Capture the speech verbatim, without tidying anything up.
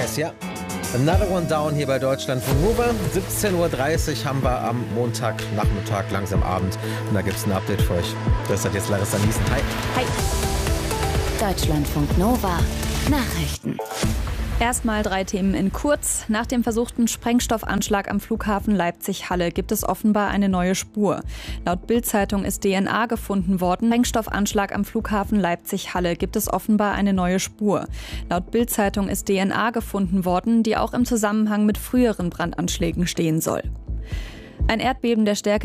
Yes, ja. Another one down hier bei Deutschlandfunk Nova. siebzehn Uhr dreißig haben wir am Montagnachmittag, langsam Abend. Und da gibt es ein Update für euch. Das hat jetzt Larissa Niesen. Hi. Hi. Deutschlandfunk Nova. Nachrichten. Erstmal drei Themen in kurz. Nach dem versuchten Sprengstoffanschlag am Flughafen Leipzig-Halle gibt es offenbar eine neue Spur. Laut Bild-Zeitung ist D N A gefunden worden. Sprengstoffanschlag am Flughafen Leipzig-Halle gibt es offenbar eine neue Spur. Laut Bild-Zeitung ist D N A gefunden worden, die auch im Zusammenhang mit früheren Brandanschlägen stehen soll. Ein Erdbeben der Stärke